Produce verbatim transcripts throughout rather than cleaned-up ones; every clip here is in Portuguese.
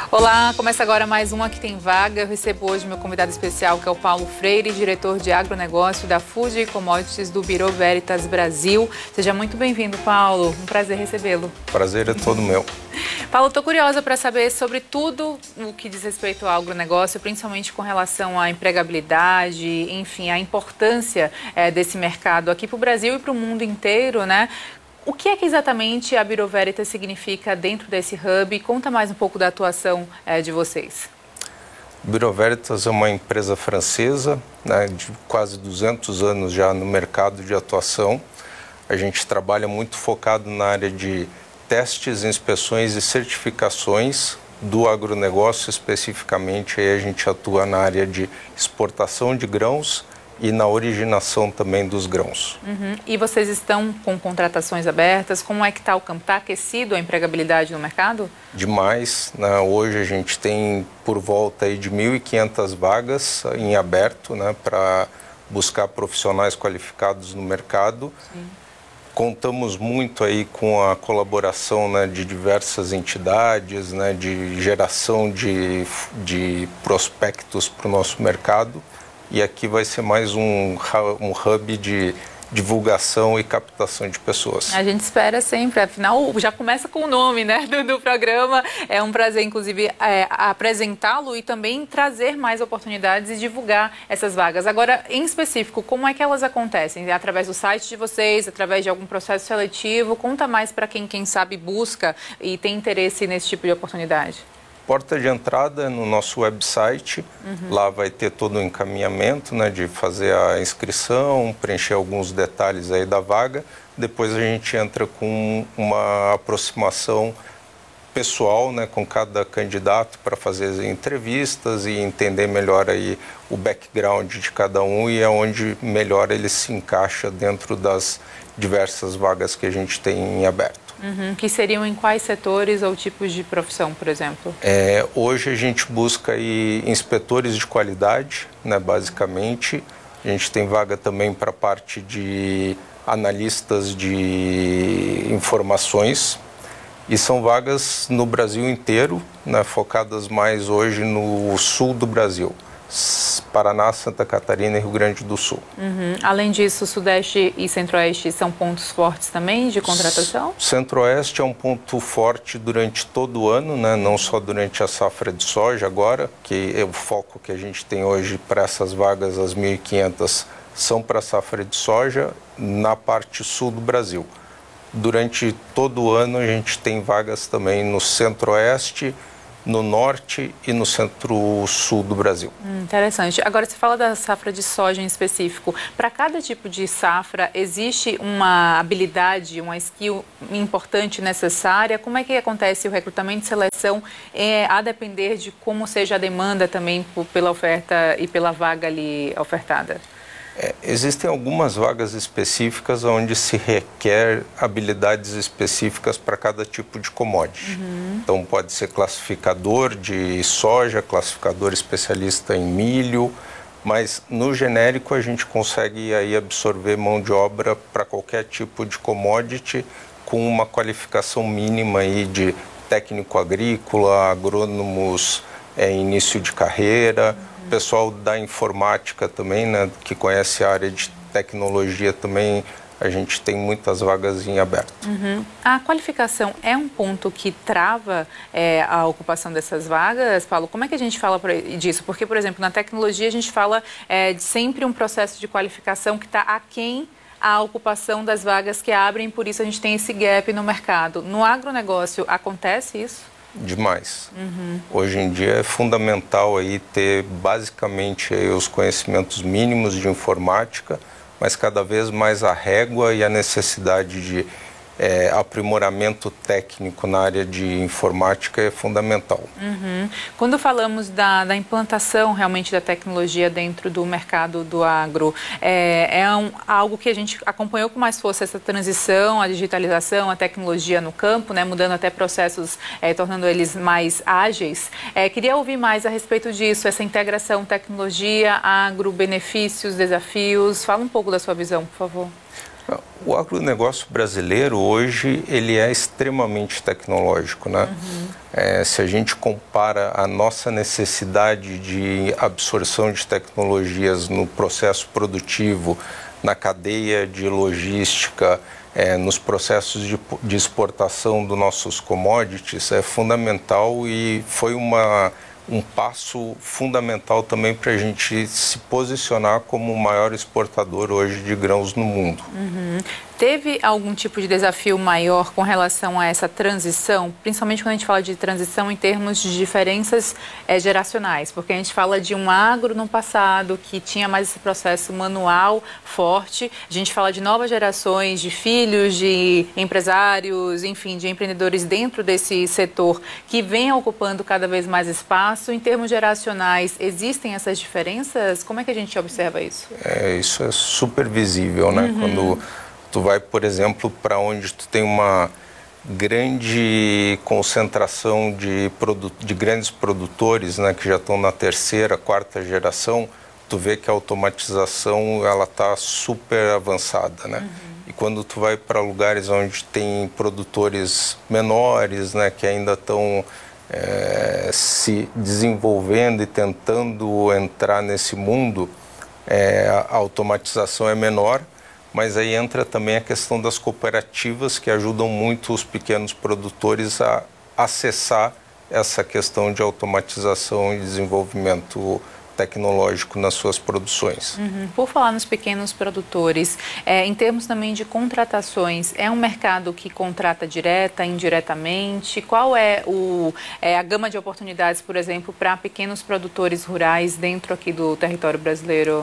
Olá, começa agora mais um Aqui Tem Vaga. Eu recebo hoje meu convidado especial, que é o Paulo Freire, diretor de agronegócio da Fuji Commodities do Bureau Veritas Brasil. Seja muito bem-vindo, Paulo. Um prazer recebê-lo. Prazer é todo meu. Paulo, estou curiosa para saber sobre tudo o que diz respeito ao agronegócio, principalmente com relação à empregabilidade, enfim, a importância é, desse mercado aqui para o Brasil e para o mundo inteiro, né? O que é que exatamente a Bureau Veritas significa dentro desse hub? Conta mais um pouco da atuação é, de vocês. Bureau Veritas é uma empresa francesa, né, de quase duzentos anos já no mercado de atuação. A gente trabalha muito focado na área de testes, inspeções e certificações do agronegócio especificamente. Aí a gente atua na área de exportação de grãos e na originação também dos grãos. Uhum. E vocês estão com contratações abertas? Como é que está o campo? Está aquecido a empregabilidade no mercado? Demais, né? Hoje a gente tem por volta aí de mil e quinhentas vagas em aberto, né, para buscar profissionais qualificados no mercado. Sim. Contamos muito aí com a colaboração, né, de diversas entidades, né, de geração de, de prospectos para o nosso mercado. E aqui vai ser mais um, um hub de divulgação e captação de pessoas. A gente espera sempre, afinal já começa com o nome, né, do, do programa. É um prazer, inclusive, é, apresentá-lo e também trazer mais oportunidades e divulgar essas vagas. Agora, em específico, como é que elas acontecem? Através do site de vocês, através de algum processo seletivo? Conta mais para quem, quem sabe, busca e tem interesse nesse tipo de oportunidade. Porta de entrada no nosso website, uhum. Lá vai ter todo o encaminhamento, né, de fazer a inscrição, preencher alguns detalhes aí da vaga. Depois a gente entra com uma aproximação pessoal, né, com cada candidato para fazer as entrevistas e entender melhor aí o background de cada um e aonde melhor ele se encaixa dentro das diversas vagas que a gente tem em aberto. Uhum. Que seriam em quais setores ou tipos de profissão, por exemplo? É, hoje a gente busca aí inspetores de qualidade, né, basicamente. A gente tem vaga também para a parte de analistas de informações. E são vagas no Brasil inteiro, né, focadas mais hoje no sul do Brasil. Paraná, Santa Catarina e Rio Grande do Sul. Uhum. Além disso, Sudeste e Centro-Oeste são pontos fortes também de contratação? Centro-Oeste é um ponto forte durante todo o ano, né? Não só durante a safra de soja agora, que é o foco que a gente tem hoje para essas vagas, as mil e quinhentas, são para a safra de soja na parte sul do Brasil. Durante todo o ano a gente tem vagas também no Centro-Oeste, no norte e no centro-sul do Brasil. Hum, interessante. Agora, você fala da safra de soja em específico. Para cada tipo de safra, existe uma habilidade, uma skill importante necessária? Como é que acontece o recrutamento e seleção, é, a depender de como seja a demanda também por, pela oferta e pela vaga ali ofertada? É, existem algumas vagas específicas onde se requer habilidades específicas para cada tipo de commodity. Uhum. Então pode ser classificador de soja, classificador especialista em milho, mas no genérico a gente consegue aí absorver mão de obra para qualquer tipo de commodity com uma qualificação mínima aí de técnico agrícola, agrônomos é, início de carreira. Pessoal da informática também, né, que conhece a área de tecnologia também, a gente tem muitas vagas em aberto. Uhum. A qualificação é um ponto que trava é, a ocupação dessas vagas, Paulo? Como é que a gente fala disso? Porque, por exemplo, na tecnologia a gente fala é, de sempre um processo de qualificação que está aquém a ocupação das vagas que abrem, por isso a gente tem esse gap no mercado. No agronegócio acontece isso? Demais. Uhum. Hoje em dia é fundamental aí ter basicamente aí os conhecimentos mínimos de informática, mas cada vez mais a régua e a necessidade de é, aprimoramento técnico na área de informática é fundamental. Uhum. Quando falamos da, da implantação realmente da tecnologia dentro do mercado do agro, é, é um, algo que a gente acompanhou com mais força essa transição, a digitalização, a tecnologia no campo, né, mudando até processos, é, tornando eles mais ágeis. É, queria ouvir mais a respeito disso, essa integração tecnologia, agro, benefícios, desafios. Fala um pouco da sua visão, por favor. O agronegócio brasileiro hoje ele é extremamente tecnológico, né? Uhum. É, se a gente compara a nossa necessidade de absorção de tecnologias no processo produtivo, na cadeia de logística, é, nos processos de, de exportação dos nossos commodities, é fundamental e foi uma, um passo fundamental também para a gente se posicionar como o maior exportador hoje de grãos no mundo. Uhum. Teve algum tipo de desafio maior com relação a essa transição, principalmente quando a gente fala de transição em termos de diferenças é, geracionais, porque a gente fala de um agro no passado que tinha mais esse processo manual forte, a gente fala de novas gerações de filhos, de empresários, enfim, de empreendedores dentro desse setor que vem ocupando cada vez mais espaço. Em termos geracionais, existem essas diferenças? Como é que a gente observa isso? É, isso é super visível, né? Uhum. Quando tu vai, por exemplo, para onde tu tem uma grande concentração de, produ de grandes produtores, né, que já estão na terceira, quarta geração, tu vê que a automatização ela está super avançada, né? Uhum. E quando tu vai para lugares onde tem produtores menores, né, que ainda estão é, se desenvolvendo e tentando entrar nesse mundo, é, a automatização é menor. Mas aí entra também a questão das cooperativas que ajudam muito os pequenos produtores a acessar essa questão de automatização e desenvolvimento tecnológico nas suas produções. Uhum. Por falar nos pequenos produtores, é, em termos também de contratações, é um mercado que contrata direta, indiretamente? Qual é, o, é a gama de oportunidades, por exemplo, para pequenos produtores rurais dentro aqui do território brasileiro?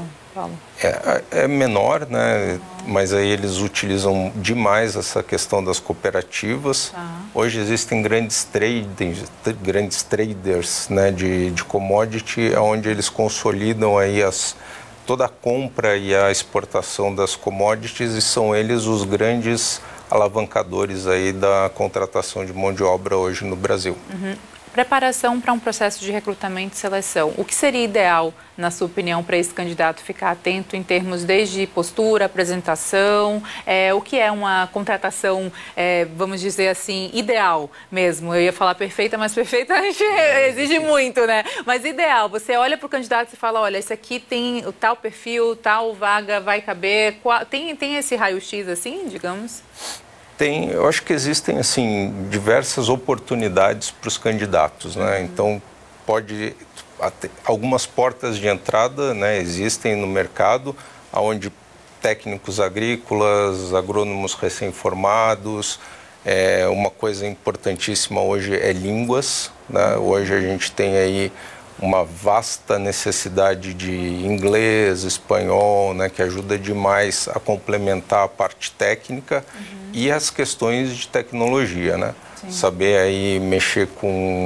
É, é menor, né? Mas aí eles utilizam demais essa questão das cooperativas. Ah. Hoje existem grandes traders, grandes traders, né, de, de commodity, onde eles consolidam aí as, toda a compra e a exportação das commodities e são eles os grandes alavancadores aí da contratação de mão de obra hoje no Brasil. Uhum. Preparação para um processo de recrutamento e seleção. O que seria ideal, na sua opinião, para esse candidato ficar atento em termos desde postura, apresentação, é, o que é uma contratação, é, vamos dizer assim, ideal mesmo? Eu ia falar perfeita, mas perfeita a gente exige muito, né? Mas ideal, você olha para o candidato e fala, olha, esse aqui tem o tal perfil, tal vaga vai caber, qual, tem, tem esse raio-x assim, digamos? Tem, eu acho que existem assim diversas oportunidades para os candidatos, né? Uhum. Então pode algumas portas de entrada, né, existem no mercado, onde técnicos agrícolas, agrônomos recém-formados, é, uma coisa importantíssima hoje é línguas, né? Hoje a gente tem aí uma vasta necessidade de inglês, espanhol, né, que ajuda demais a complementar a parte técnica uhum. e as questões de tecnologia, né? Sim. Saber aí mexer com